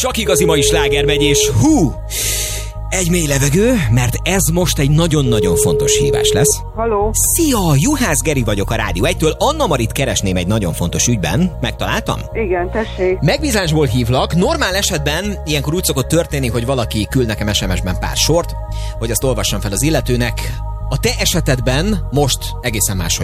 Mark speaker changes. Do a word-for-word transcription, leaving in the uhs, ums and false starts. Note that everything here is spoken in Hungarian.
Speaker 1: Csak igazi mai sláger megy, és hú! Egy mély levegő, mert ez most egy nagyon-nagyon fontos hívás lesz.
Speaker 2: Halló?
Speaker 1: Szia! Juhász Geri vagyok a Rádió egytől. Anna Marit keresném egy nagyon fontos ügyben. Megtaláltam?
Speaker 2: Igen, tessék.
Speaker 1: Megbízásból hívlak. Normál esetben ilyenkor úgy szokott történni, hogy valaki küld nekem es em es-ben pár sort, hogy azt olvassam fel az illetőnek. A te esetedben most egészen máshogy